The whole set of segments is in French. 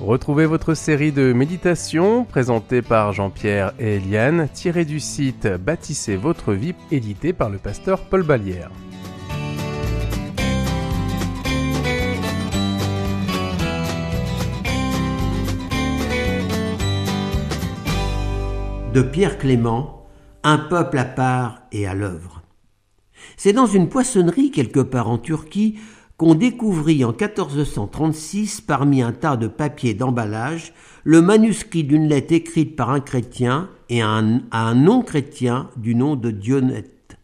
Retrouvez votre série de méditations présentée par Jean-Pierre et Eliane, tirée du site Bâtissez votre vie, édité par le pasteur Paul Ballière. De Pierre Clément, un peuple à part et à l'œuvre. C'est dans une poissonnerie quelque part en Turquie qu'on découvrit en 1436, parmi un tas de papier d'emballage, le manuscrit d'une lettre écrite par un chrétien et à un non-chrétien du nom de Dionette.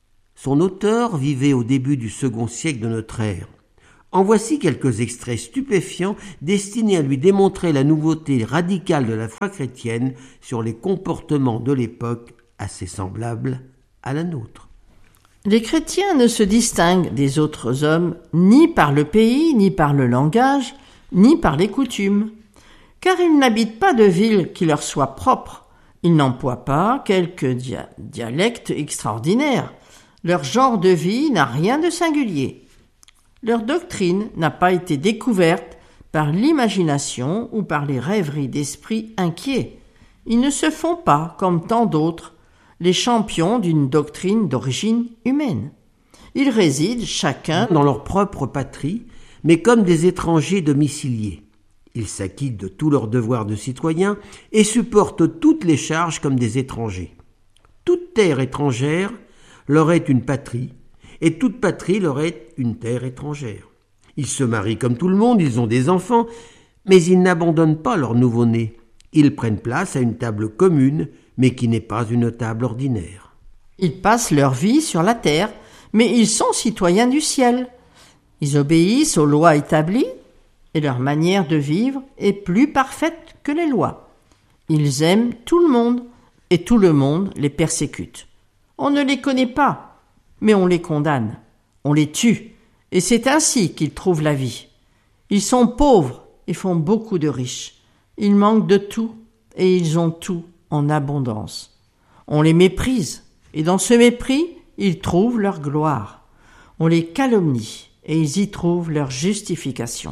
Son auteur vivait au début du second siècle de notre ère. En voici quelques extraits stupéfiants destinés à lui démontrer la nouveauté radicale de la foi chrétienne sur les comportements de l'époque assez semblables à la nôtre. Les chrétiens ne se distinguent des autres hommes ni par le pays, ni par le langage, ni par les coutumes, car ils n'habitent pas de ville qui leur soit propre. Ils n'emploient pas quelques dialectes extraordinaires. Leur genre de vie n'a rien de singulier. Leur doctrine n'a pas été découverte par l'imagination ou par les rêveries d'esprits inquiets. Ils ne se font pas, comme tant d'autres, les champions d'une doctrine d'origine humaine. Ils résident chacun dans leur propre patrie, mais comme des étrangers domiciliés. Ils s'acquittent de tous leurs devoirs de citoyens et supportent toutes les charges comme des étrangers. Toute terre étrangère leur est une patrie, et toute patrie leur est une terre étrangère. Ils se marient comme tout le monde, ils ont des enfants, mais ils n'abandonnent pas leur nouveau-né. Ils prennent place à une table commune, mais qui n'est pas une table ordinaire. Ils passent leur vie sur la terre, mais ils sont citoyens du ciel. Ils obéissent aux lois établies, et leur manière de vivre est plus parfaite que les lois. Ils aiment tout le monde, et tout le monde les persécute. On ne les connaît pas, mais on les condamne, on les tue, et c'est ainsi qu'ils trouvent la vie. Ils sont pauvres et font beaucoup de riches. Ils manquent de tout, et ils ont tout en abondance. On les méprise, et dans ce mépris, ils trouvent leur gloire. On les calomnie, et ils y trouvent leur justification.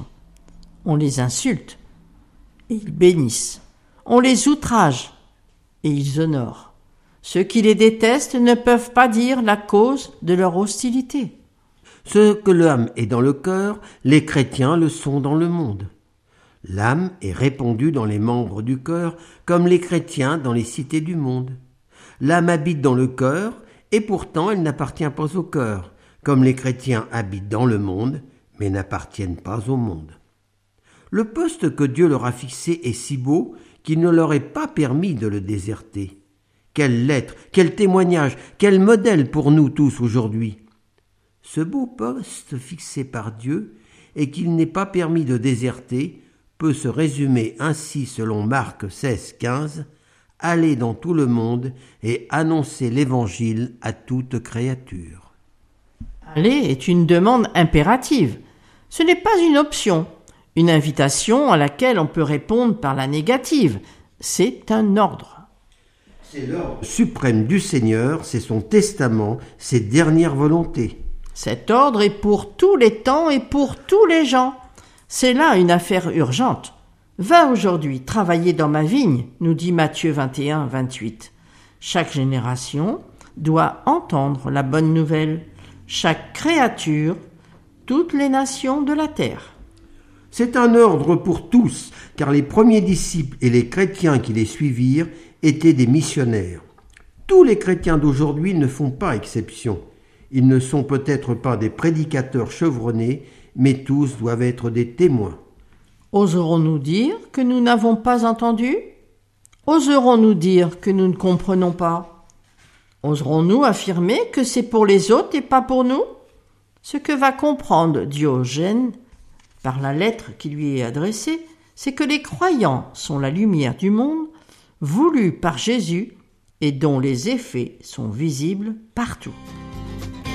On les insulte, et ils bénissent. On les outrage, et ils honorent. Ceux qui les détestent ne peuvent pas dire la cause de leur hostilité. Ce que l'âme est dans le cœur, les chrétiens le sont dans le monde. L'âme est répandue dans les membres du cœur, comme les chrétiens dans les cités du monde. L'âme habite dans le cœur, et pourtant elle n'appartient pas au cœur, comme les chrétiens habitent dans le monde, mais n'appartiennent pas au monde. Le poste que Dieu leur a fixé est si beau qu'il ne leur est pas permis de le déserter. Quelle lettre, quel témoignage, quel modèle pour nous tous aujourd'hui. Ce beau poste fixé par Dieu et qu'il n'est pas permis de déserter peut se résumer ainsi selon Marc 16,15 « Allez dans tout le monde et annoncez l'Évangile à toute créature ». Aller est une demande impérative. Ce n'est pas une option, une invitation à laquelle on peut répondre par la négative. C'est un ordre. C'est l'ordre suprême du Seigneur, c'est son testament, ses dernières volontés. Cet ordre est pour tous les temps et pour tous les gens. C'est là une affaire urgente. Va aujourd'hui travailler dans ma vigne, nous dit Matthieu 21, 28. Chaque génération doit entendre la bonne nouvelle. Chaque créature, toutes les nations de la terre. C'est un ordre pour tous, car les premiers disciples et les chrétiens qui les suivirent étaient des missionnaires. Tous les chrétiens d'aujourd'hui ne font pas exception. Ils ne sont peut-être pas des prédicateurs chevronnés, mais tous doivent être des témoins. Oserons-nous dire que nous n'avons pas entendu ? Oserons-nous dire que nous ne comprenons pas ? Oserons-nous affirmer que c'est pour les autres et pas pour nous ? Ce que va comprendre Diogène par la lettre qui lui est adressée, c'est que les croyants sont la lumière du monde, voulue par Jésus et dont les effets sont visibles partout.